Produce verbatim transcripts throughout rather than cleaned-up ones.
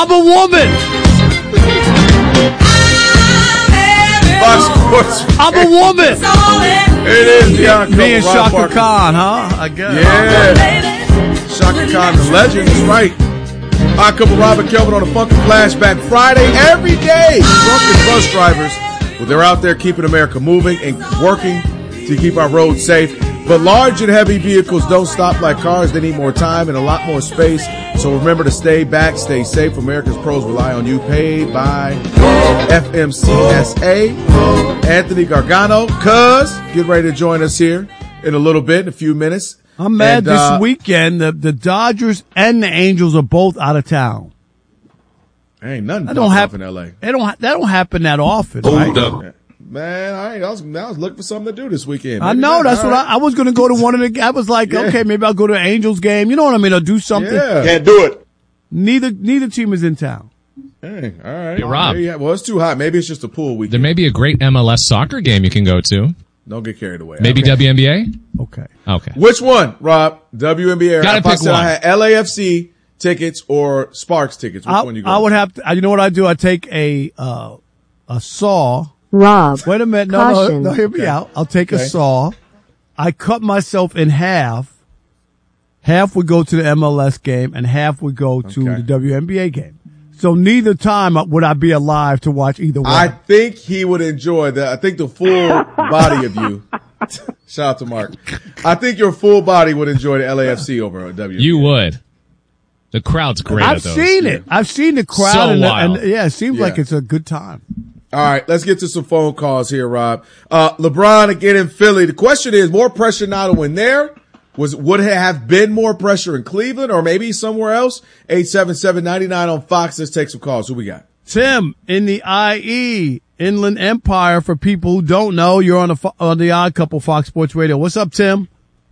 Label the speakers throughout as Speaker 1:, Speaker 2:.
Speaker 1: I'm a woman.
Speaker 2: Fox Sports.
Speaker 1: I'm a woman.
Speaker 2: It is the
Speaker 1: Me and Shaka Khan, huh? I guess.
Speaker 2: Yeah. Shaka Khan, the legend, is right. Odd Couple Robert Kelvin on a Funky Flashback Friday every day. Drunken bus drivers, well, they're out there keeping America moving and working to keep our roads safe. But large and heavy vehicles don't stop like cars. They need more time and a lot more space. So remember to stay back, stay safe. America's pros rely on you. Paid by F M C S A. Anthony Gargano, cuz, get ready to join us here in a little bit, in a few minutes.
Speaker 1: I'm mad
Speaker 2: and,
Speaker 1: this
Speaker 2: uh,
Speaker 1: weekend. The, the Dodgers and the Angels are both out of town.
Speaker 2: Ain't nothing
Speaker 1: That don't
Speaker 2: happen
Speaker 1: happen
Speaker 2: in L A.
Speaker 1: They don't. That don't happen that often.
Speaker 3: Hold
Speaker 1: right?
Speaker 3: up.
Speaker 2: Man, I, I, was, I was looking for something to do this weekend.
Speaker 1: I
Speaker 2: Maybe
Speaker 1: know.
Speaker 2: not.
Speaker 1: That's
Speaker 2: All
Speaker 1: what
Speaker 2: right.
Speaker 1: I, I was going to go to one of the. I was like,
Speaker 2: Yeah.
Speaker 1: okay, maybe I'll go to an Angels game. You know what I mean? I'll do something.
Speaker 2: Yeah.
Speaker 3: Can't do it.
Speaker 1: Neither neither team is in town.
Speaker 2: Hey, all right.
Speaker 4: Hey, Rob.
Speaker 2: Yeah, well, it's too hot. Maybe it's just a pool
Speaker 4: There
Speaker 2: weekend.
Speaker 4: may be a great M L S soccer game you can go to.
Speaker 2: Don't get carried away.
Speaker 4: Maybe
Speaker 2: Okay.
Speaker 4: W N B A?
Speaker 1: Okay.
Speaker 4: Okay.
Speaker 2: Which one, Rob? W N B A.
Speaker 4: Gotta
Speaker 2: If I
Speaker 4: pick
Speaker 2: said
Speaker 4: one.
Speaker 2: I had L A F C tickets or Sparks tickets. Which
Speaker 1: I,
Speaker 2: one you go?
Speaker 1: I would have to. You know what I do? I take a uh, a saw.
Speaker 5: Rob.
Speaker 1: Wait a minute. No, no,
Speaker 5: Caution.
Speaker 1: no. Hear me
Speaker 2: Okay.
Speaker 1: out. I'll take
Speaker 2: Okay.
Speaker 1: a saw. I cut myself in half. Half would go to the M L S game, and half would go to
Speaker 2: Okay.
Speaker 1: the W N B A game. So neither time would I be alive to watch either one.
Speaker 2: I think he would enjoy that. I think the full body of you. Shout out to Mark. I think your full body would enjoy the L A F C over W N B A.
Speaker 4: You would. The crowd's great
Speaker 1: I've
Speaker 4: at those.
Speaker 1: seen it. I've seen the crowd,
Speaker 4: So
Speaker 1: and, the-
Speaker 4: wild.
Speaker 1: and yeah, it seems
Speaker 2: Yeah.
Speaker 1: like it's a good time.
Speaker 2: All right, let's get to some phone calls here, Rob. Uh, LeBron again in Philly. The question is, more pressure now to win there? Was, would it have been more pressure in Cleveland or maybe somewhere else? eight seven seven, nine nine on Fox. Let's take some calls. Who we got?
Speaker 1: Tim in the I E Inland Empire. For people who don't know, you're on the Fo- on the Odd Couple Fox Sports Radio. What's up, Tim?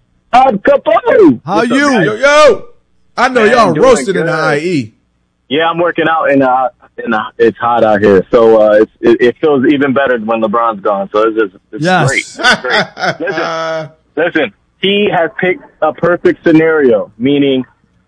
Speaker 6: Odd Couple.
Speaker 1: How
Speaker 6: What's up,
Speaker 1: you?
Speaker 6: guys?
Speaker 2: Yo, yo! I know
Speaker 6: Man,
Speaker 2: y'all
Speaker 6: doing
Speaker 2: roasted in the
Speaker 6: good.
Speaker 2: I E.
Speaker 6: Yeah, I'm working out, and uh, and uh, it's hot out here, so uh, it's, it, it feels even better when LeBron's gone. So it's just it's
Speaker 1: Yes.
Speaker 6: great. It's great. Listen, listen. He has picked a perfect scenario, meaning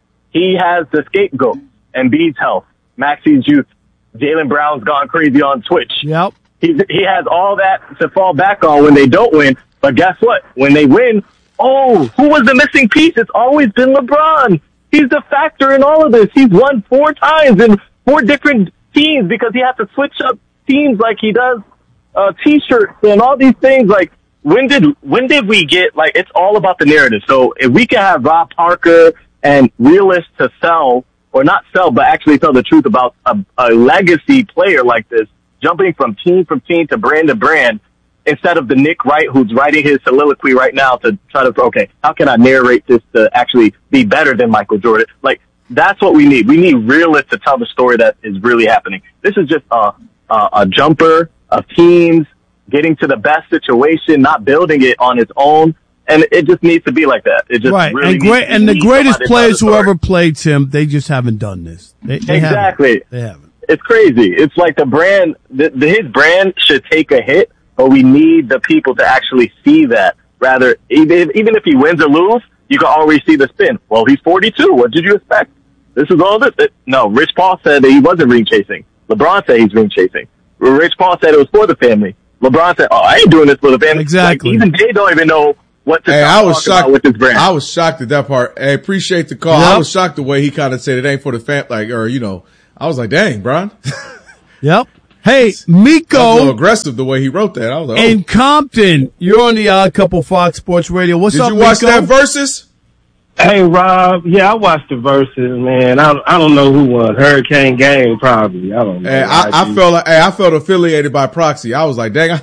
Speaker 6: he has the scapegoat, Embiid's health, Maxi's youth, Jaylen Brown's gone crazy on Twitch.
Speaker 1: Yep.
Speaker 6: He he has all that to fall back on when they don't win. But guess what? When they win, oh, who was the missing piece? It's always been LeBron. He's the factor in all of this. He's won four times in four different teams because he has to switch up teams like he does uh, T-shirts and all these things. Like, when did when did we get, like, it's all about the narrative. So if we can have Rob Parker and realists to sell, or not sell, but actually tell the truth about a, a legacy player like this, jumping from team from team to brand to brand, instead of the Nick Wright who's writing his soliloquy right now to try to, okay, how can I narrate this to actually be better than Michael Jordan? Like, that's what we need. We need realists to tell the story that is really happening. This is just a, a, a jumper of teams getting to the best situation, not building it on its own. And it just needs to be like that. It just
Speaker 1: Right.
Speaker 6: really
Speaker 1: And great.
Speaker 6: needs-
Speaker 1: And the
Speaker 6: needs
Speaker 1: greatest
Speaker 6: somebody to tell
Speaker 1: players
Speaker 6: the
Speaker 1: who
Speaker 6: story.
Speaker 1: ever played, Tim, they just haven't done this. They, they
Speaker 6: Exactly.
Speaker 1: Haven't. They haven't.
Speaker 6: It's crazy. It's like the brand, the, the, his brand should take a hit, but we need the people to actually see that. Rather, even, even if he wins or lose, you can always see the spin. Well, he's forty-two. What did you expect? This is all this. It, no, Rich Paul said that he wasn't ring chasing. LeBron said he's ring chasing. Rich Paul said it was for the family. LeBron said, oh, I ain't doing this for the family.
Speaker 1: Exactly.
Speaker 6: Like, even they don't even know what to
Speaker 2: Hey,
Speaker 6: talk
Speaker 2: I was
Speaker 6: about
Speaker 2: shocked
Speaker 6: with his brand.
Speaker 2: I was shocked at that part. Hey, appreciate the call.
Speaker 1: Yep.
Speaker 2: I was shocked the way he kind of said it ain't for the fam, like, or, you know, I was like, dang, Bron.
Speaker 1: Yep. Hey,
Speaker 2: That was a little
Speaker 1: Miko
Speaker 2: aggressive the way he wrote that. I was like, oh.
Speaker 1: in Compton. You're on the Odd Couple Fox Sports Radio. What's
Speaker 2: Did
Speaker 1: up,
Speaker 2: you watch
Speaker 1: Miko?
Speaker 2: that Versus?
Speaker 7: Hey, Rob. Yeah, I watched the Versus, man. I I don't know who won. Hurricane Game, probably. I don't know.
Speaker 2: Hey, I, I felt like, hey, I felt affiliated by proxy. I was like, dang, I,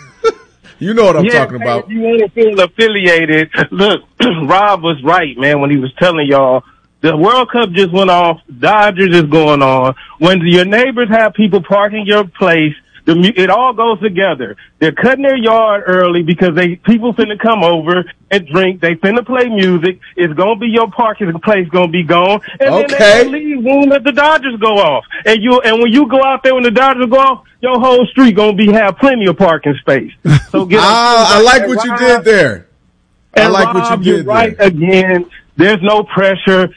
Speaker 2: you know what I'm
Speaker 7: yeah,
Speaker 2: talking
Speaker 7: man,
Speaker 2: about.
Speaker 7: If you want to feel affiliated, look, Rob was right, man, when he was telling y'all the World Cup just went off. Dodgers is going on. When your neighbors have people parking your place, the mu- it all goes together. They're cutting their yard early because they people finna come over and drink. They finna play music. It's gonna be your parking place gonna be gone, and
Speaker 2: Okay.
Speaker 7: then they gonna leave when let the Dodgers go off. And you and when you go out there when the Dodgers go off, your whole street gonna be have plenty of parking space. So get
Speaker 2: Ah, I like what you did there. I
Speaker 7: And
Speaker 2: like
Speaker 7: Rob,
Speaker 2: what you
Speaker 7: you're
Speaker 2: did
Speaker 7: right
Speaker 2: there.
Speaker 7: again. There's no pressure.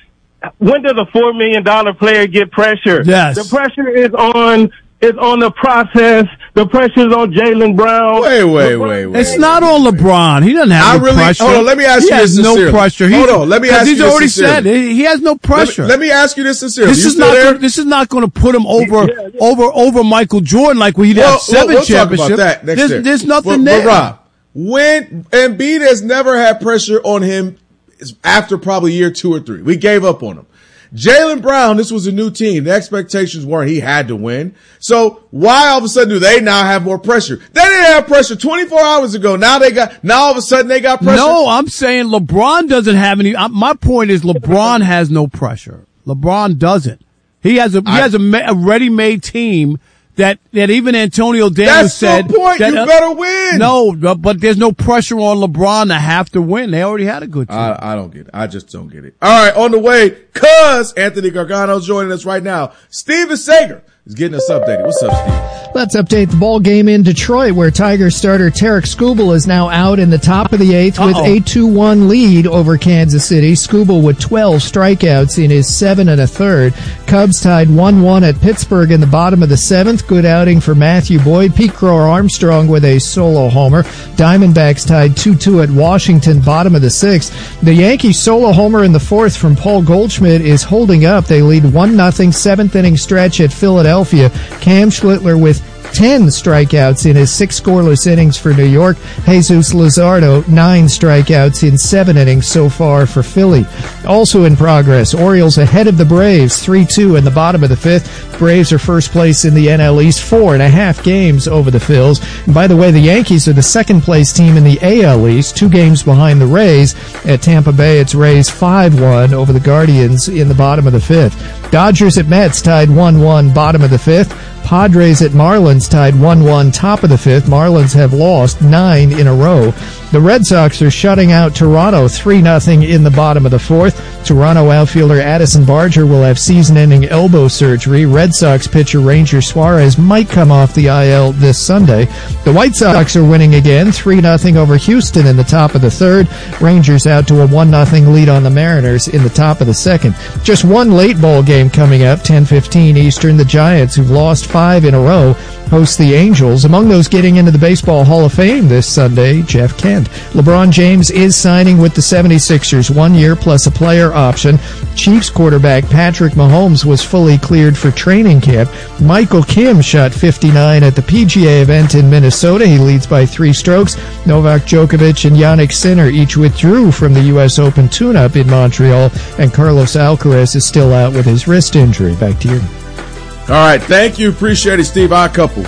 Speaker 7: when does a four million dollar player get pressure?
Speaker 1: Yes.
Speaker 7: The pressure is on is on the process. The pressure is on Jaylen Brown.
Speaker 2: Wait, wait, wait, wait.
Speaker 1: It's not on LeBron. He doesn't have
Speaker 2: I
Speaker 1: any
Speaker 2: really,
Speaker 1: pressure.
Speaker 2: hold on, let me ask
Speaker 1: he
Speaker 2: you
Speaker 1: has
Speaker 2: this
Speaker 1: no
Speaker 2: sincerely.
Speaker 1: pressure.
Speaker 2: Hold
Speaker 1: He's,
Speaker 2: on, let me
Speaker 1: 'cause
Speaker 2: ask
Speaker 1: he's
Speaker 2: you this
Speaker 1: already
Speaker 2: sincerely.
Speaker 1: said he, he has no pressure.
Speaker 2: Let me, let me ask you this sincerely.
Speaker 1: This
Speaker 2: you
Speaker 1: is
Speaker 2: still
Speaker 1: not.
Speaker 2: there?
Speaker 1: Gonna, this is not going to put him over
Speaker 7: Yeah, yeah.
Speaker 1: over over Michael Jordan like we
Speaker 2: Well,
Speaker 1: have seven
Speaker 2: we'll, we'll
Speaker 1: championships.
Speaker 2: talk about that next
Speaker 1: there's,
Speaker 2: year.
Speaker 1: there's nothing
Speaker 2: but,
Speaker 1: there.
Speaker 2: But Rob, when Embiid has never had pressure on him after probably year two or three, we gave up on him. Jaylen Brown, this was a new team. The expectations weren't he had to win. So why all of a sudden do they now have more pressure? They didn't have pressure twenty-four hours ago. Now they got, now all of a sudden they got pressure.
Speaker 1: No, I'm saying LeBron doesn't have any. Uh, my point is LeBron has no pressure. LeBron doesn't. He has a he
Speaker 2: I,
Speaker 1: has a, ma- a ready-made team that that even Antonio Davis
Speaker 2: That's
Speaker 1: said.
Speaker 2: the point.
Speaker 1: That,
Speaker 2: You
Speaker 1: uh,
Speaker 2: better win.
Speaker 1: No, but, but there's no pressure on LeBron to have to win. They already had a good team.
Speaker 2: I, I don't get it. I just don't get it. All right, on the way, cuz Anthony Gargano's joining us right now. Steven Sager is getting us updated. What's up, Steve?
Speaker 3: Let's update the ball game in Detroit, where Tigers starter Tarek Skubal is now out in the top of the eighth with
Speaker 1: Uh-oh.
Speaker 3: a two one lead over Kansas City. Skubal with twelve strikeouts in his seven and a third. Cubs tied one one at Pittsburgh in the bottom of the seventh. Good outing for Matthew Boyd. Pete Crow-Armstrong with a solo homer. Diamondbacks tied two two at Washington, bottom of the sixth. The Yankees solo homer in the fourth from Paul Goldschmidt is holding up. They lead one nothing, seventh inning stretch at Philadelphia. Cam Schlittler with ten strikeouts in his six scoreless innings for New York. Jesus Luzardo, nine strikeouts in seven innings so far for Philly. Also in progress, Orioles ahead of the Braves, three two in the bottom of the fifth. Braves are first place in the N L East, four and a half games over the Phils. And by the way, the Yankees are the second place team in the A L East, two games behind the Rays. At Tampa Bay, it's Rays five one over the Guardians in the bottom of the fifth. Dodgers at Mets tied one one, bottom of the fifth. Padres at Marlins tied one one, top of the fifth. Marlins have lost nine in a row. The Red Sox are shutting out Toronto three nothing in the bottom of the fourth. Toronto outfielder Addison Barger will have season-ending elbow surgery. Red Sox pitcher Ranger Suarez might come off the I L this Sunday. The White Sox are winning again, three nothing over Houston in the top of the third. Rangers out to a one nothing lead on the Mariners in the top of the second. Just one late ball game coming up, ten fifteen Eastern. The Giants, who've lost five in a row, host the Angels. Among those getting into the Baseball Hall of Fame this Sunday, Jeff Kent. LeBron James is signing with the seventy-sixers, one year plus a player option. Chiefs quarterback Patrick Mahomes was fully cleared for training camp. Michael Kim shot fifty-nine at the P G A event in Minnesota. He leads by three strokes. Novak Djokovic and Jannik Sinner each withdrew from the U S Open tune-up in Montreal, and Carlos Alcaraz is still out with his wrist injury. Back to you.
Speaker 2: All right, thank you. Appreciate it, Steve. Our couple.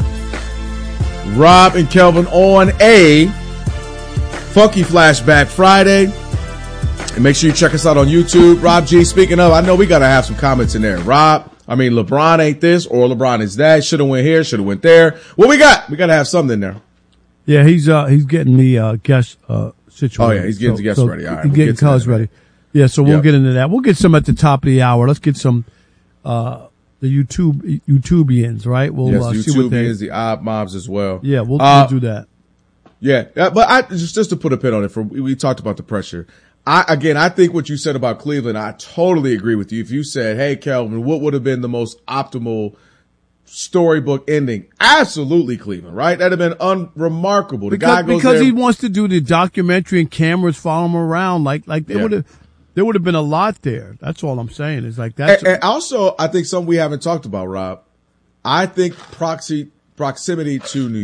Speaker 2: Rob and Kelvin on a Funky Flashback Friday. And make sure you check us out on YouTube. Rob G, speaking of, I know we got to have some comments in there. Rob, I mean, LeBron ain't this or LeBron is that. Should have went here, should have went there. What we got? We got to have something in there.
Speaker 1: Yeah, he's uh he's getting the uh guest uh situation.
Speaker 2: Oh, yeah, he's getting
Speaker 1: so,
Speaker 2: the guests
Speaker 1: so
Speaker 2: ready. All right,
Speaker 1: he's
Speaker 2: we'll
Speaker 1: getting
Speaker 2: get to
Speaker 1: cars
Speaker 2: that,
Speaker 1: ready. Yeah, so we'll
Speaker 2: Yep.
Speaker 1: get into that. We'll get some at the top of the hour. Let's get some uh the YouTube YouTubians, right? We'll
Speaker 2: Yes,
Speaker 1: uh, see what they.
Speaker 2: YouTubians, the odd mobs as well.
Speaker 1: Yeah, we'll,
Speaker 2: Uh,
Speaker 1: we'll do that.
Speaker 2: Yeah, uh, but I just just to put a pin on it, for we talked about the pressure. I again, I think what you said about Cleveland, I totally agree with you. If you said, "Hey, Kelvin, what would have been the most optimal storybook ending?" Absolutely, Cleveland, right? That'd have been unremarkable. The
Speaker 1: Because,
Speaker 2: guy goes
Speaker 1: because
Speaker 2: there,
Speaker 1: he wants to do the documentary and cameras follow him around. Like, like there
Speaker 2: Yeah.
Speaker 1: would have, there would have been a lot there. That's all I'm saying. Is like that's.
Speaker 2: and, and also, I think something we haven't talked about, Rob. I think proxy proximity to New